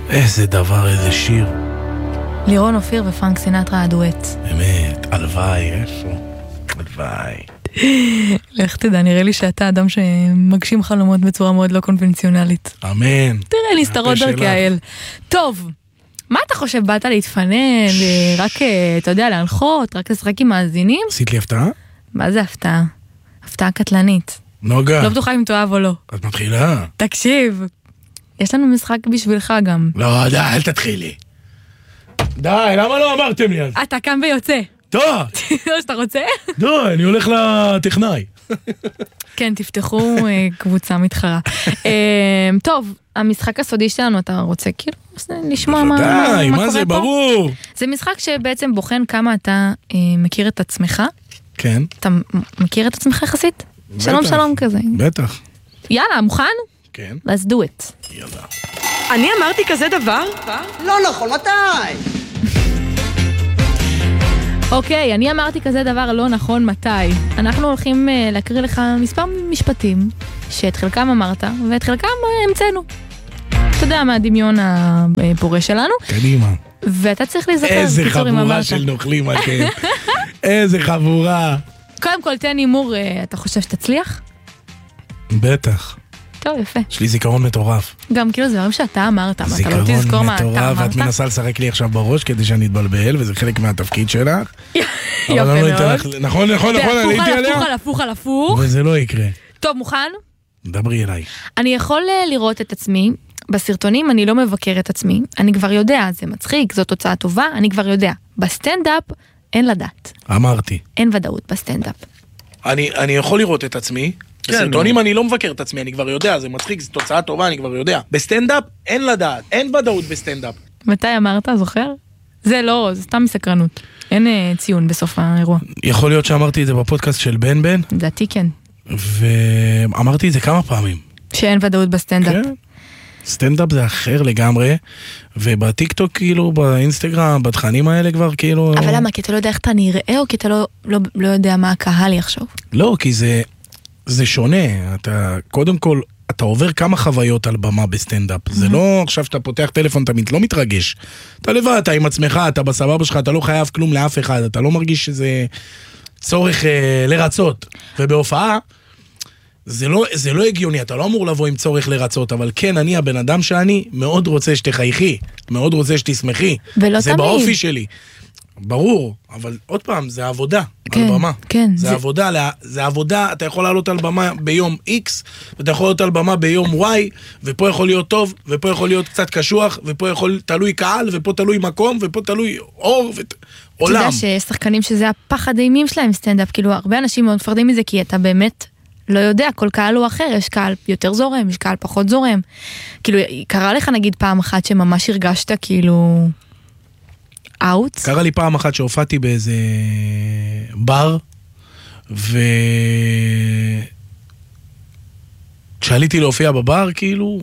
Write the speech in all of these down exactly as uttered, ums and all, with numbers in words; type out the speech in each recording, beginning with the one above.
איזה דבר, איזה שיר. לירון אופיר ופרנק סינטרה הדואט. באמת, הלוואי, איפה? הלוואי. לך תדע, נראה לי שאתה אדם שמגשים חלומות בצורה מאוד לא קונבנציונלית. אמן. תראה לי סתרות דרכי האל. טוב, מה אתה חושב? באת להתפנן, רק, אתה יודע, להנחות, רק לשחק עם מאזינים? עשית לי הפתעה? מה זה הפתעה? הפתעה קטלנית. נוגה. לא בטוחה אם תאהב או לא. את מתחילה? תקשיב, יש לנו משחק בשבילך גם. לא, די, אל תתחילי. די, למה לא אמרתם לי אז? אתה קם ויוצא. טוב. לא שאתה רוצה? די, אני הולך לטכנאי. כן, תפתחו קבוצה מתחרה. טוב, המשחק הסודי שלנו, אתה רוצה כאילו לשמוע מה קורה פה? די, מה זה, ברור. זה משחק שבעצם בוחן כמה אתה מכיר את עצמך. כן. אתה מכיר את עצמך יחסית? שלום שלום כזה. בטח. יאללה, מוכן? כן. Let's do it. יאללה. אני אמרתי כזה דבר? לא נכון, מתי? אוקיי, אני אמרתי כזה דבר לא נכון מתי. אנחנו הולכים uh, להקריא לך מספר משפטים שאת חלקם אמרת ואת חלקם uh, המצאנו. אתה יודע מה הדמיון הפורה שלנו. קדימה. ואתה צריך להיזכר. איזה חבורה של נוכלים אתם. איזה חבורה. קודם כל תן הימור, uh, אתה חושב שתצליח? בטח. טוב, יפה. יש לי זיכרון מטורף. גם כאילו זה דברים שאתה אמרת, אבל אתה לא תזכור מה אתה אמרת. זיכרון מטורף, ואת מנסה לשחק לי עכשיו בראש כדי שאני אתבלבל, וזה חלק מהתפקיד שלך. יפה מאוד. נכון, נכון, נכון, אני הייתי עליה. הפוך על הפוך על הפוך. וזה לא יקרה. טוב, מוכן? דברי אליי. אני יכול לראות את עצמי, בסרטונים אני לא מבקר את עצמי, אני כבר יודע, זה מצחיק, זו תוצאה טובה, אני כבר יודע. בסטנדאפ אין לדעת. אמרתי. אין ודאות בסטנדאפ. אני יכול לראות את עצמי, בסרטונים אני לא מבקר את עצמי, אני כבר יודע, זה מצחיק, זו תוצאה טובה, אני כבר יודע. בסטנדאפ אין לדעת, אין ודאות בסטנדאפ. מתי אמרת, זוכר? זה לא, זה סתם מסקרנות. אין ציון בסוף האירוע. יכול להיות שאמרתי את זה בפודקאסט של בן בן. דעתי כן. ואמרתי את זה כמה פעמים. שאין ודאות בסטנדאפ. כן. סטנדאפ זה אחר לגמרי, ובטיקטוק כאילו, באינסטגרם, בתכנים האלה כבר כאילו... אבל למה? כי אתה לא יודע איך אתה נראה, או כי אתה לא, לא, לא יודע מה הקהל יחשוב? לא, כי זה, זה שונה. אתה, קודם כל, אתה עובר כמה חוויות על במה בסטנדאפ. זה לא עכשיו שאתה פותח טלפון, אתה לא מתרגש. אתה לבד, אתה עם עצמך, אתה בסבבה שלך, אתה לא חייב כלום לאף אחד, אתה לא מרגיש שזה צורך אה, לרצות. ובהופעה, זה לא, זה לא הגיוני, אתה לא אמור לבוא עם צורך לרצות, אבל כן, אני הבן אדם שאני מאוד רוצה שתחייכי, מאוד רוצה שתשמחי. ולא זה תמיד. באופי שלי. ברור, אבל עוד פעם, זה עבודה, כן, על במה. כן. זה, זה עבודה, זה עבודה, אתה יכול לעלות על במה ביום X, ואתה יכול לעלות על במה ביום Y, ופה יכול להיות טוב, ופה יכול להיות קצת קשוח, ופה יכול, תלוי קהל, ופה תלוי מקום, ופה תלוי אור, ועולם. אתה יודע שיש שחקנים שזה הפחד האימים שלהם סטנדאפ, כאילו הרבה אנשים מאוד מפחדים מזה, כי אתה באמת לא יודע, כל קהל הוא אחר, יש קהל יותר זורם, יש קהל פחות זורם. כאילו, קרה לך נגיד פעם אחת שממש הרגשת כאילו... אאוט? קרה לי פעם אחת שהופעתי באיזה בר, ו... כשעליתי להופיע בבר, כאילו...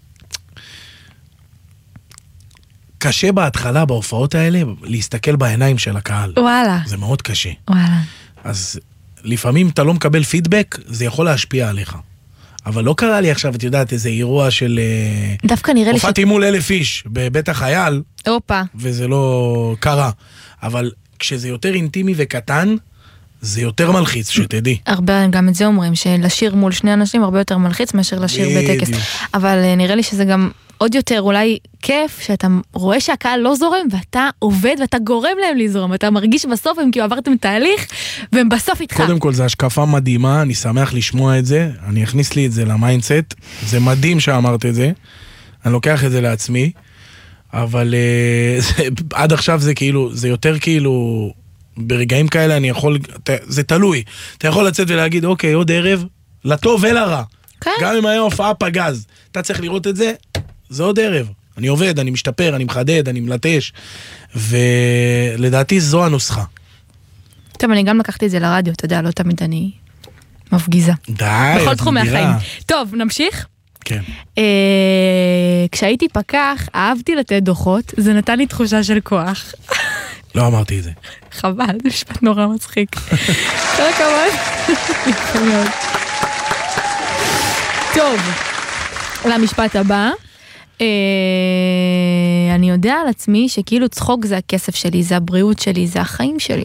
קשה בהתחלה, בהופעות האלה, להסתכל בעיניים של הקהל. וואלה. זה מאוד קשה. וואלה. אז לפעמים אתה לא מקבל פידבק, זה יכול להשפיע עליך. אבל לא קרה לי עכשיו, את יודעת, איזה אירוע של... דווקא נראה לי ש... הופעתי מול אלף איש בבית החייל, אופה. וזה לא קרה. אבל כשזה יותר אינטימי וקטן, זה יותר מלחיץ, שתדעי. הרבה, גם את זה אומרים, שלשיר מול שני אנשים הרבה יותר מלחיץ מאשר לשיר בטקס. אבל נראה לי שזה גם עוד יותר אולי כיף, שאתה רואה שהקהל לא זורם, ואתה עובד ואתה גורם להם לזרום, ואתה מרגיש בסוף, הם כאילו עברתם תהליך, והם בסוף איתך. קודם כל, זו השקפה מדהימה, אני שמח לשמוע את זה, אני אכניס לי את זה למיינדסט, זה מדהים שאמרת את זה, אני לוקח את זה לעצמי, אבל זה, עד עכשיו זה כאילו, זה יותר כאילו, ברגעים כאלה אני יכול, זה תלוי, אתה יכול לצאת ולהגיד, אוקיי, עוד ערב, לטוב ולרע, כן. גם אם היה הופעה פגז, אתה צריך לראות את זה, זה עוד ערב, אני עובד, אני משתפר, אני מחדד, אני מלטש, ולדעתי זו הנוסחה. טוב, אני גם לקחתי את זה לרדיו, אתה יודע, לא תמיד אני מפגיזה. די, בכל תחום מהחיים. טוב, נמשיך? כן. כשהייתי פקח, אהבתי לתת דוחות, זה נתן לי תחושה של כוח. לא אמרתי את זה. חבל, זה משפט נורא מצחיק. כל הכבוד. יפה מאוד. טוב, למשפט הבא. אני יודע על עצמי שכאילו צחוק זה הכסף שלי, זה הבריאות שלי, זה החיים שלי.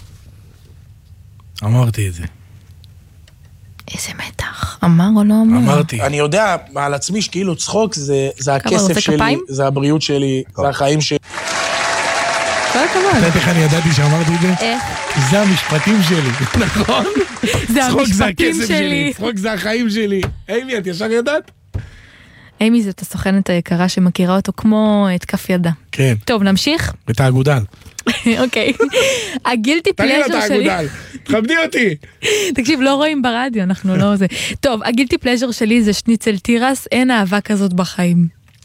אמרתי את זה. איזה מתח, אמר או לא אמר? אמרתי. אני יודע על עצמי שכאילו צחוק זה הכסף שלי, זה הבריאות שלי, זה החיים שלי. כל הכבוד. יודעת איך אני ידעתי שאמרתי את זה? איך? זה המשפטים שלי, נכון? זה צחוק זה המשפטים הכסף שלי. שלי, צחוק זה החיים שלי. אימי, את ישר יודעת? אימי זאת הסוכנת היקרה שמכירה אותו כמו את כף ידה. כן. טוב, נמשיך? את האגודל. אוקיי. הגילטי תגיד לה את פלז'ר שלי... האגודל, תכבדי אותי. תקשיב, לא רואים ברדיו, אנחנו לא זה. טוב, הגילטי פלז'ר שלי זה שניצל תירס, אין אהבה כזאת בחיים.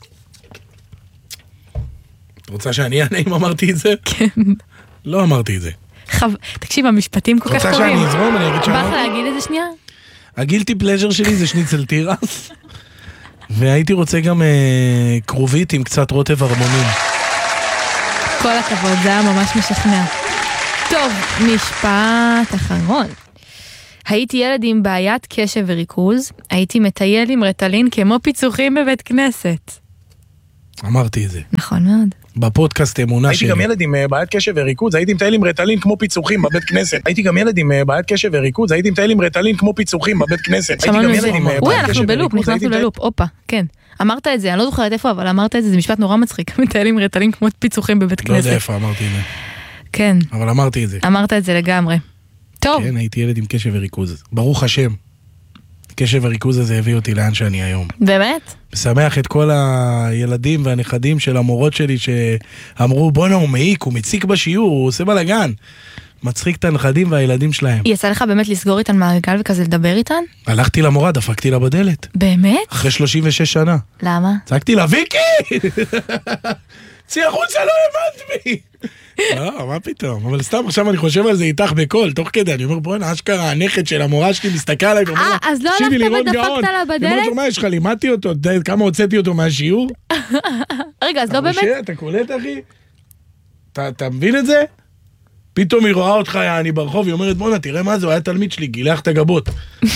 את רוצה שאני אענה אם אמרתי את זה? כן. לא אמרתי את זה. תקשיב, המשפטים כל כך רוצה קוראים. שאני אזרום, אני אגיד בא שאמרתי? לך להגיד את זה שנייה? הגילטי פלז'ר שלי זה שניצל תירס, והייתי רוצה גם אה, קרובית עם קצת רוטב הרמונים. כל הכבוד, זה היה ממש משכנע. טוב, משפט אחרון. הייתי ילד עם בעיית קשב וריכוז, הייתי מטייל עם רטלין כמו פיצוחים בבית כנסת. אמרתי את זה. נכון מאוד. בפודקאסט אמונה שלי. הייתי גם ילד עם בעיית קשב וריכוז, הייתי מטייל עם רטלין כמו פיצוחים בבית כנסת. הייתי גם ילד עם בעיית קשב וריכוז, הייתי מטייל עם רטלין כמו פיצוחים בבית כנסת. הייתי גם ילד עם בעיית אוי, קשב אנחנו בלופ, וריכוז, נכנסנו ללופ, הופה, כן. אמרת את זה, אני לא זוכרת איפה, אבל אמרת את זה, זה משפט נורא מצחיק. מטייל עם רטלין כמו פיצוחים בבית לא יודע כנסת. איפה אמרתי את זה. כן, אבל אמרתי את זה. אמרת את זה לגמרי. טוב, כן, הייתי ילד עם קשב וריכוז. ברוך השם. קשב וריכוז הזה הביא אותי לאן שאני היום. באמת? משמח את כל הילדים והנכדים של המורות שלי שאמרו, בוא'נה, הוא מעיק, הוא מציק בשיעור, הוא עושה בלגן. מצחיק את הנכדים והילדים שלהם. יצא לך באמת לסגור איתן מעגל וכזה לדבר איתן? הלכתי למורה, דפקתי לה בדלת. באמת? אחרי שלושים ושש שנה. למה? צעקתי לה, ויקי! צאי החוצה, לא הבנת בי! לא, מה פתאום? אבל סתם עכשיו אני חושב על זה איתך בקול, תוך כדי, אני אומר, בוא'נה, אשכרה, הנכד של המורה שלי מסתכל עליי, ואומר לה, אה, אז לא תקשיבי, הלכת לירון ודפקת גאון. לה אני בדלת? אומר לו, מה יש לך, לימדתי אותו, אתה יודע כמה הוצאתי אותו מהשיעור? רגע, אז לא אבל באמת? שיה, אתה קולט, אחי? אתה- אתה מבין את זה? פתאום היא רואה אותך, אני ברחוב, היא אומרת, בוא'נה, תראה מה זה, הוא היה תלמיד שלי, גילח את הגבות.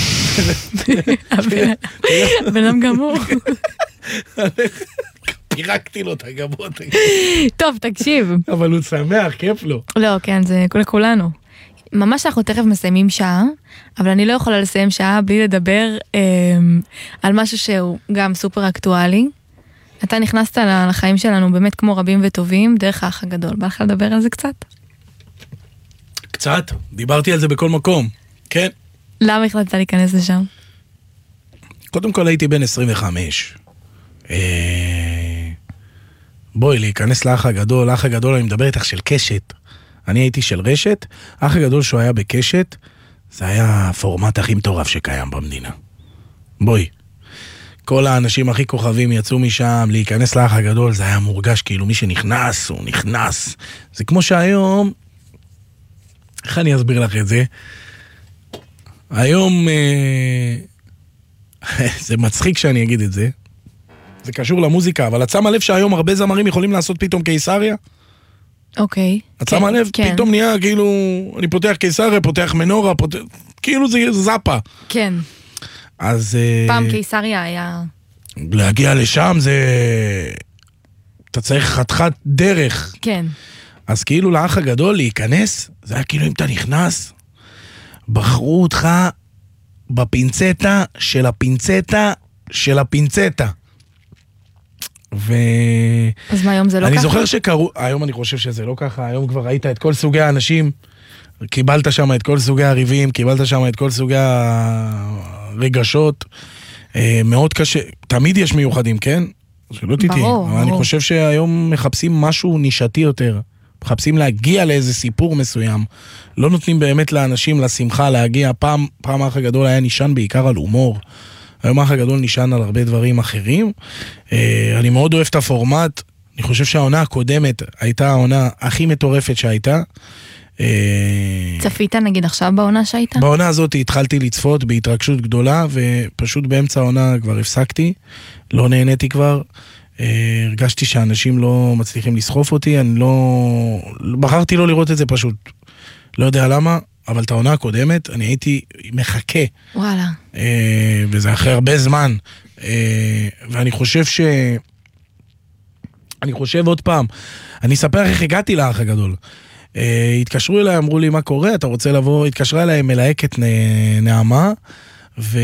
בן אדם גמור. פירקתי לו את הגבות. טוב, תקשיב. אבל הוא שמח, כיף לו. לא, כן, זה לכולנו. ממש אנחנו תכף מסיימים שעה, אבל אני לא יכולה לסיים שעה בלי לדבר אה, על משהו שהוא גם סופר אקטואלי. אתה נכנסת לחיים שלנו באמת כמו רבים וטובים, דרך האח הגדול. בא לך לדבר על זה קצת? קצת, דיברתי על זה בכל מקום, כן? למה החלטת להיכנס לשם? קודם כל הייתי בן עשרים וחמש. בואי, להיכנס לאח הגדול, האח הגדול, אני מדבר איתך של קשת. אני הייתי של רשת, האח הגדול שהוא היה בקשת, זה היה הפורמט הכי מטורף שקיים במדינה. בואי, כל האנשים הכי כוכבים יצאו משם, להיכנס לאח הגדול, זה היה מורגש כאילו מי שנכנס, הוא נכנס. זה כמו שהיום, איך אני אסביר לך את זה? היום, זה מצחיק שאני אגיד את זה, זה קשור למוזיקה, אבל את שמה לב שהיום הרבה זמרים יכולים לעשות פתאום קיסריה? אוקיי. את שמה לב? כן. פתאום נהיה כאילו, אני פותח קיסריה, פותח מנורה, פותח, כאילו זה זאפה. כן. אז... פעם קיסריה היה... להגיע לשם זה... אתה צריך חתיכת דרך. כן. אז כאילו לאח הגדול להיכנס, זה היה כאילו אם אתה נכנס, בחרו אותך בפינצטה של הפינצטה של הפינצטה. ו... אז מה, היום זה לא אני ככה? זוכר שקראו, היום אני חושב שזה לא ככה, היום כבר ראית את כל סוגי האנשים, קיבלת שם את כל סוגי הריבים, קיבלת שם את כל סוגי הרגשות, מאוד קשה, תמיד יש מיוחדים, כן? שלא תיתי, ברור, אבל אני ברור. חושב שהיום מחפשים משהו נישתי יותר, מחפשים להגיע לאיזה סיפור מסוים, לא נותנים באמת לאנשים לשמחה להגיע, פעם, פעם האח הגדול היה נשען בעיקר על הומור, היום האח הגדול נשען על הרבה דברים אחרים. אני מאוד אוהב את הפורמט, אני חושב שהעונה הקודמת הייתה העונה הכי מטורפת שהייתה. צפית נגיד עכשיו בעונה שהייתה? בעונה הזאת התחלתי לצפות בהתרגשות גדולה, ופשוט באמצע העונה כבר הפסקתי, לא נהניתי כבר, הרגשתי שאנשים לא מצליחים לסחוף אותי, אני לא... בחרתי לא לראות את זה פשוט, לא יודע למה, אבל את העונה הקודמת אני הייתי מחכה. וואלה. וזה אחרי הרבה זמן, ואני חושב ש... אני חושב עוד פעם, אני אספר איך הגעתי לאח הגדול. התקשרו אליי, אמרו לי מה קורה, אתה רוצה לבוא, התקשרה אליי מלהקת נעמה, והיא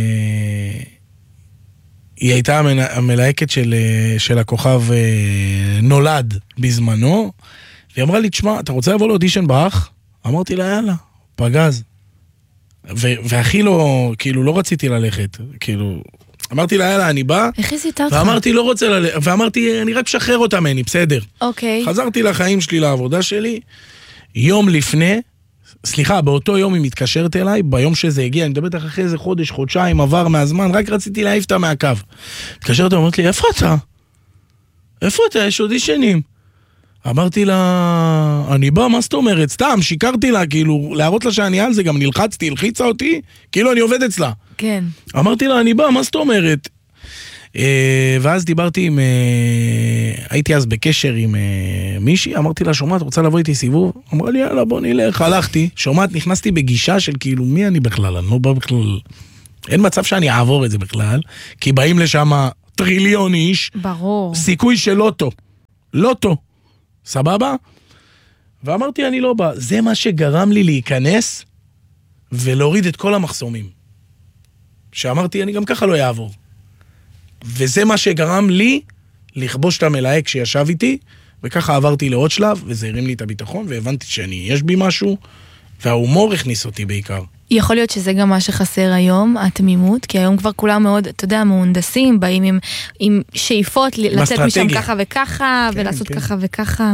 הייתה המלהקת של, של הכוכב נולד בזמנו, והיא אמרה לי, תשמע, אתה רוצה לבוא לאודישן באח? אמרתי לה, יאללה, פגז. והכי לא, כאילו, לא רציתי ללכת, כאילו, אמרתי לה, יאללה, אני בא, איך עשית אותך? ואמרתי, לא רוצה ללכת, ואמרתי, אני רק משחרר אותה ממני, בסדר. אוקיי. חזרתי לחיים שלי, לעבודה שלי, יום לפני, סליחה, באותו יום היא מתקשרת אליי, ביום שזה הגיע, אני מדבר אחרי איזה חודש, חודשיים, עבר מהזמן, רק רציתי להעיף אותה מהקו. מתקשרת, אמרת לי, איפה אתה? איפה אתה? יש אודישנים. אמרתי לה, אני בא, מה זאת אומרת? סתם, שיקרתי לה, כאילו, להראות לה שאני על זה, גם נלחצתי, הלחיצה אותי, כאילו אני עובד אצלה. כן. אמרתי לה, אני בא, מה זאת אומרת? ואז דיברתי עם, הייתי אז בקשר עם מישהי, אמרתי לה, שומעת, רוצה לבוא איתי סיבוב? אמרה לי, יאללה, בוא נלך, הלכתי, שומעת, נכנסתי בגישה של כאילו, מי אני בכלל? אני לא בא בכלל, אין מצב שאני אעבור את זה בכלל, כי באים לשם טריליון איש, ברור. סיכוי של לוטו, לוטו, סבבה? ואמרתי, אני לא בא, זה מה שגרם לי להיכנס, ולהוריד את כל המחסומים. שאמרתי, אני גם ככה לא יעבור. וזה מה שגרם לי לכבוש את המלהק שישב איתי, וככה עברתי לעוד שלב, וזה הרים לי את הביטחון, והבנתי שאני, יש בי משהו, וההומור הכניס אותי בעיקר. יכול להיות שזה גם מה שחסר היום, התמימות, כי היום כבר כולם מאוד, אתה יודע, מהונדסים, באים עם, עם שאיפות, לצאת משם ככה וככה, כן, ולעשות כן. ככה וככה.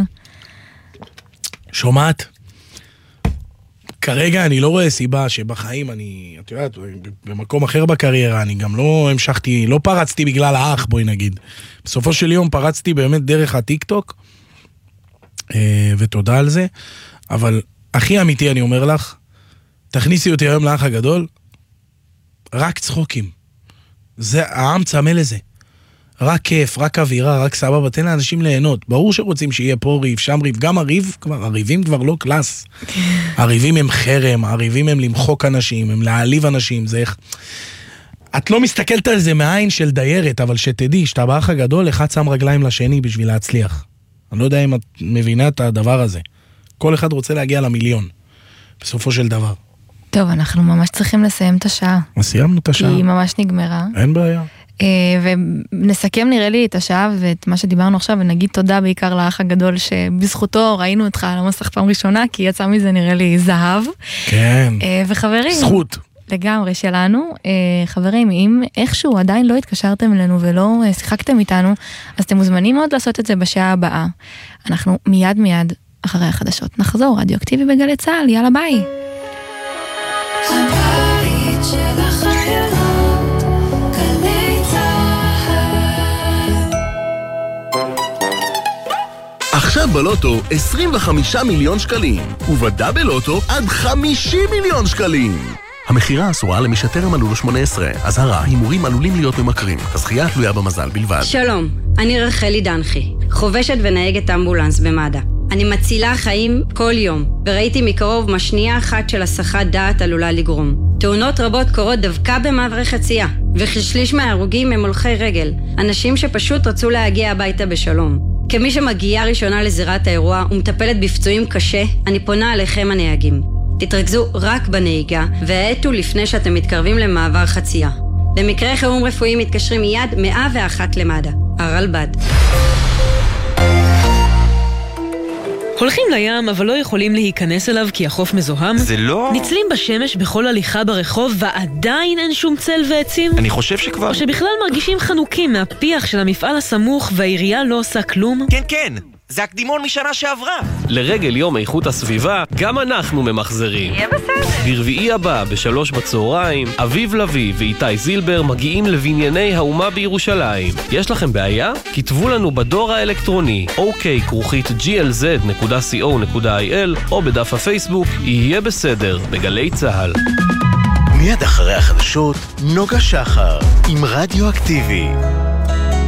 שומעת? כרגע אני לא רואה סיבה שבחיים אני, את יודעת, במקום אחר בקריירה, אני גם לא המשכתי, לא פרצתי בגלל האח, בואי נגיד. בסופו של יום פרצתי באמת דרך הטיק-טוק, ותודה על זה, אבל הכי אמיתי אני אומר לך, תכניסי אותי היום לאח הגדול, רק צחוקים. זה, העם צמא לזה. רק כיף, רק אווירה, רק סבבה, תן לאנשים ליהנות. ברור שרוצים שיהיה פה ריב, שם ריב, גם הריב, כבר, הריבים כבר לא קלאס. הריבים הם חרם, הריבים הם למחוק אנשים, הם להעליב אנשים, זה איך... את לא מסתכלת על זה מהעין של דיירת, אבל שתדעי, שאתה באח הגדול, אחד שם רגליים לשני בשביל להצליח. אני לא יודע אם את מבינה את הדבר הזה. כל אחד רוצה להגיע למיליון, בסופו של דבר. טוב, אנחנו ממש צריכים לסיים את השעה. סיימנו את השעה. כי היא ממש נגמרה. אין בעיה. ונסכם נראה לי את השעה ואת מה שדיברנו עכשיו, ונגיד תודה בעיקר לאח הגדול שבזכותו ראינו אותך על המסך פעם ראשונה, כי יצא מזה נראה לי זהב. כן. וחברים, זכות. לגמרי שלנו. חברים, אם איכשהו עדיין לא התקשרתם אלינו ולא שיחקתם איתנו, אז אתם מוזמנים מאוד לעשות את זה בשעה הבאה. אנחנו מיד מיד אחרי החדשות נחזור, רדיו-אקטיבי בגלי צהל, יאללה ביי. הבית של החיילות, גלי צהל. עכשיו בלוטו עשרים וחמישה מיליון שקלים, ובדאבל לוטו עד חמישים מיליון שקלים. המחירה אסורה למי שטרם מלאו לו שמונה עשרה. אזהרה, הימורים עלולים להיות ממכרים. הזכייה תלויה במזל בלבד. שלום, אני רחלי דנחי, חובשת ונהגת אמבולנס במד"א. אני מצילה חיים כל יום, וראיתי מקרוב מה שנייה אחת של הסחת דעת עלולה לגרום. תאונות רבות קורות דווקא במעברי חצייה, וכשליש מההרוגים הם הולכי רגל, אנשים שפשוט רצו להגיע הביתה בשלום. כמי שמגיעה ראשונה לזירת האירוע ומטפלת בפצועים קשה, אני פונה עליכם הנהגים. תתרכזו רק בנהיגה, והעטו לפני שאתם מתקרבים למעבר חצייה. במקרה חירום רפואי מתקשרים מיד מאה ואחת למד"א. הרלב"ד. הולכים לים אבל לא יכולים להיכנס אליו כי החוף מזוהם? זה לא... ניצלים בשמש בכל הליכה ברחוב ועדיין אין שום צל ועצים? אני חושב שכבר... או שבכלל מרגישים חנוקים מהפיח של המפעל הסמוך והעירייה לא עושה כלום? כן, כן, זה הקדימון משנה שעברה. לרגל יום איכות הסביבה, גם אנחנו ממחזרים. יהיה בסדר. ברביעי הבא, בשלוש בצהריים, אביב לוי ואיתי זילבר מגיעים לבנייני האומה בירושלים. יש לכם בעיה? כתבו לנו בדור האלקטרוני אוקיי כרוכית ג'י אל זד נקודה סי או נקודה איי אל או בדף הפייסבוק יהיה בסדר בגלי צהל. מיד אחרי החדשות, נוגה שחר עם רדיו אקטיבי.